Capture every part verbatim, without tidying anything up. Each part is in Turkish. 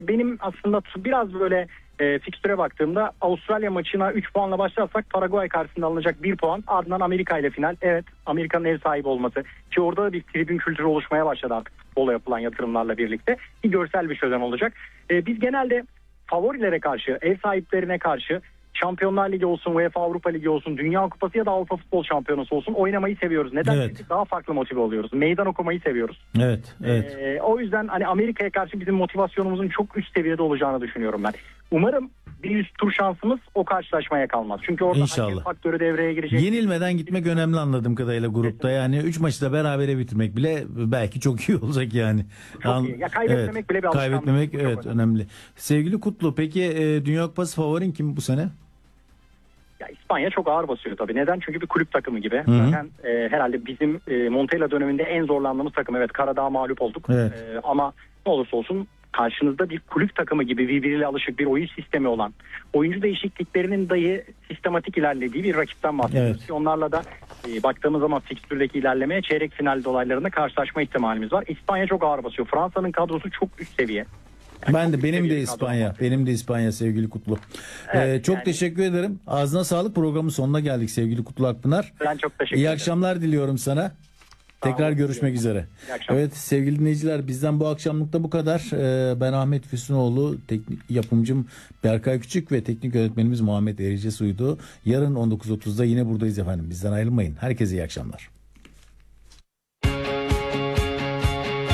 benim aslında biraz böyle e, fikstüre baktığımda Avustralya maçına üç puanla başlarsak Paraguay karşısında alınacak bir puan, ardından Amerika ile final. Evet, Amerika'nın ev sahibi olması ki orada da bir tribün kültürü oluşmaya başladı artık futbola yapılan yatırımlarla birlikte. Bir görsel bir şölen olacak. E, biz genelde favorilere karşı, ev sahiplerine karşı Şampiyonlar Ligi olsun, UEFA Avrupa Ligi olsun, Dünya Kupası ya da Avrupa Futbol Şampiyonası olsun oynamayı seviyoruz. Neden? Evet. Çünkü daha farklı motive oluyoruz. Meydan okumayı seviyoruz. Evet, evet. Ee, o yüzden hani Amerika'ya karşı bizim motivasyonumuzun çok üst seviyede olacağını düşünüyorum ben. Umarım bir üst tur şansımız o karşılaşmaya kalmaz. Çünkü orada İnşallah. hakem faktörü devreye girecek. Yenilmeden gitmek önemli anladığım kadarıyla grupta. Yani üç maçı da berabere bitirmek bile belki çok iyi olacak yani. Çok An- iyi. Ya kaybetmemek evet. bile bir alışkanlık. Kaybetmemek Çok evet önemli. önemli. Sevgili Kutlu, peki e, Dünya Kupası favorin kim bu sene? Ya İspanya çok ağır basıyor tabii. Neden? Çünkü bir kulüp takımı gibi. Hı hı. Zaten e, herhalde bizim e, Montella döneminde en zorlandığımız takım. Evet, Karadağ'a mağlup olduk. Evet. E, ama ne olursa olsun karşınızda bir kulüp takımı gibi birbiriyle alışık bir oyun sistemi olan, oyuncu değişikliklerinin dahi sistematik ilerlediği bir rakipten bahsediyoruz. Evet. Ki onlarla da e, baktığımız zaman fikstürdeki ilerlemeye çeyrek final dolaylarında karşılaşma ihtimalimiz var. İspanya çok ağır basıyor. Fransa'nın kadrosu çok üst seviye. Yani Ben çok de üst benim seviye de bir kadro İspanya. var. Benim de İspanya sevgili Kutlu. Evet, Ee, çok yani- teşekkür ederim. Ağzına sağlık, programın sonuna geldik sevgili Kutlu Akpınar. Ben çok teşekkür İyi ederim. akşamlar diliyorum sana. Tekrar olun, görüşmek diliyorum. üzere. İyi akşamlar. Evet sevgili dinleyiciler, bizden bu akşamlık da bu kadar. Ee, ben Ahmet Füsunoğlu, teknik yapımcım Berkay Küçük ve teknik yönetmenimiz Muhammed Erice Suydu. Yarın on dokuz otuzda yine buradayız efendim. Bizden ayrılmayın. Herkese iyi akşamlar.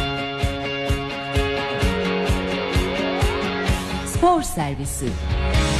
Spor Servisi